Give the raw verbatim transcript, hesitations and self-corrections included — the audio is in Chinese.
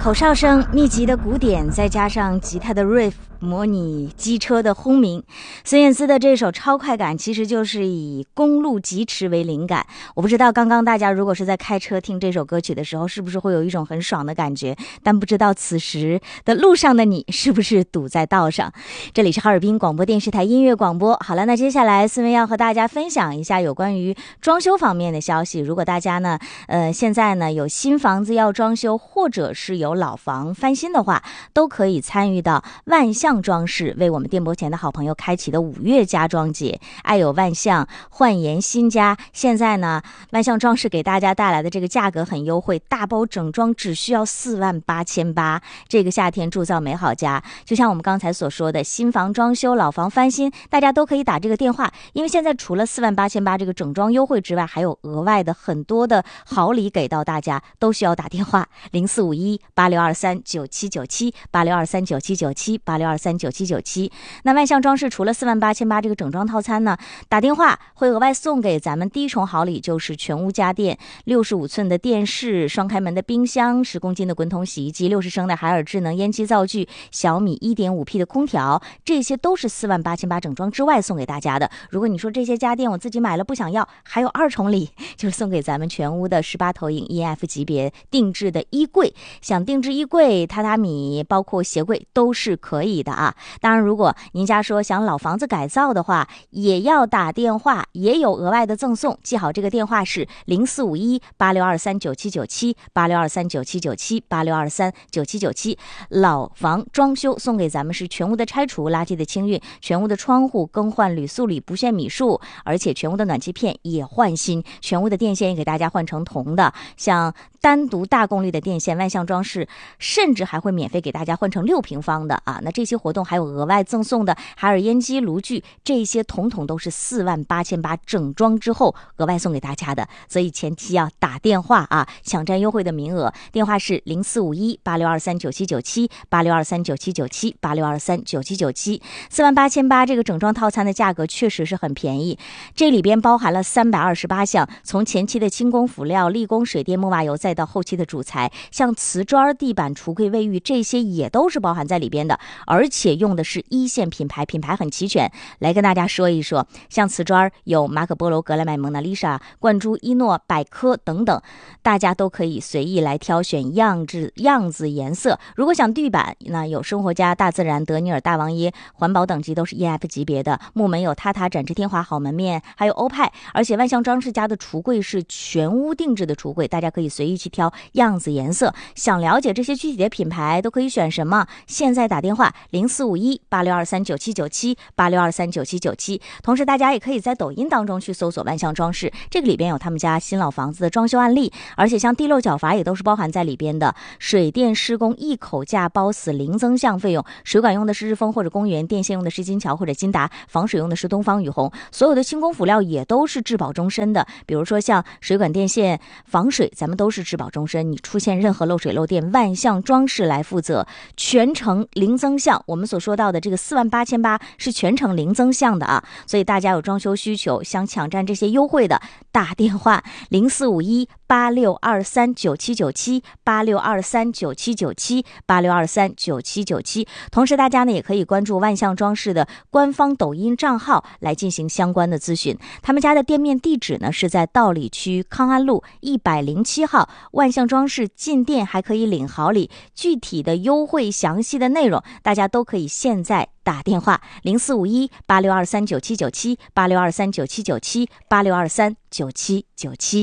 口哨声密集的鼓点，再加上吉他的 riff 模拟机车的轰鸣，孙燕姿的这首超快感其实就是以公路疾驰为灵感。我不知道刚刚大家如果是在开车听这首歌曲的时候，是不是会有一种很爽的感觉，但不知道此时的路上的你是不是堵在道上。这里是哈尔滨广播电视台音乐广播。好了，那接下来思维要和大家分享一下有关于装修方面的消息。如果大家呢呃现在呢有新房子要装修，或者是有老房翻新的话，都可以参与到万象装饰为我们电波前的好朋友开启的五月家装节。爱有万象，焕颜新家。现在呢万象装饰给大家带来的这个价格很优惠，大包整装只需要四万八千八。这个夏天铸造美好家，就像我们刚才所说的，新房装修老房翻新，大家都可以打这个电话，因为现在除了四万八千八这个整装优惠之外，还有额外的很多的好礼给到大家，都需要打电话零四五一八六二三九七九七八六二三九七九七八六二三九七九七。那万象装饰除了四万八千八这个整装套餐呢，打电话会额外送给咱们第一重好礼，就是全屋家电六十五寸的电视、双开门的冰箱、十公斤的滚筒洗衣机、六十升的海尔智能烟机灶具、小米 一点五 P 的空调，这些都是四万八千八整装之外送给大家的。如果你说这些家电我自己买了不想要，还有二重礼，就是送给咱们全屋的十八投影 E F 级别定制的衣柜，想定制衣柜、榻榻米包括鞋柜都是可以的啊。当然如果您家说想老房子改造的话，也要打电话，也有额外的赠送。记好这个电话是零四五一八六二三九七九七八六二三九七九七八六二三九七九七。老房装修送给咱们是全屋的拆除、垃圾的清运、全屋的窗户更换铝塑铝不限米数，而且全屋的暖气片也换新，全屋的电线也给大家换成铜的，像单独大功率的电线，万象装饰甚至还会免费给大家换成六平方的啊。那这些活动还有额外赠送的海尔烟机、炉具，这些统统都是四万八千八整装之后额外送给大家的，所以前期要打电话啊，抢占优惠的名额。电话是零四五一八六二三九七九七八六二三九七九七八六二三九七九七。四万八千八这个整装套餐的价格确实是很便宜，这里边包含了三百二十八项，从前期的轻工辅料、立工水电木瓦油，再到后期的主材，像瓷砖、地板、橱柜、卫浴，这些也都是包含在里边的，而且用的是一线品牌，品牌很齐全。来跟大家说一说，像瓷砖有马可波罗、格莱美、蒙娜丽莎、冠珠、伊诺、百科等等，大家都可以随意来挑选样子、样子、颜色。如果想地板，那有生活家、大自然、德尼尔、大王椰，环保等级都是 E F 级别的。木门有榻榻、展翅天华、好门面，还有欧派。而且万象装饰家的橱柜是全屋定制的橱柜，大家可以随意去挑样子、颜色。想了解这些具体的品牌都可以选什么，现在打电话零四五一八六二三九七九七八六二三九七九七。同时大家也可以在抖音当中去搜索万象装饰，这个里边有他们家新老房子的装修案例，而且像地漏角阀也都是包含在里边的。水电施工一口价包死零增项费用，水管用的是日丰或者公园，电线用的是金桥或者金达，防水用的是东方雨虹，所有的轻工辅料也都是质保终身的。比如说像水管电线防水，咱们都是质保终身，你出现任何漏水漏电，万象装饰来负责，全程零增项。我们所说到的这个四万八千八是全程零增项的啊，所以大家有装修需求想抢占这些优惠的，打电话零四五一八六二三九七九七八六二三九七九七八六二三九七九七。同时大家呢也可以关注万象装饰的官方抖音账号来进行相关的咨询。他们家的店面地址呢是在道里区康安路一百零七号，万象装饰进店还可以领好礼，具体的优惠详细的内容大家都可以现在打电话零四五一八六二三九七九七八六二三九七九七八六二三九七九七。